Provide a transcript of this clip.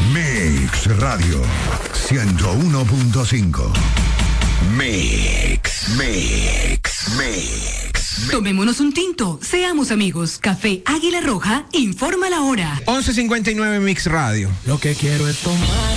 Mix Radio 101.5. Mix. Tomémonos un tinto, seamos amigos. Café Águila Roja informa la hora. 11:59 Mix Radio. Lo que quiero es tomar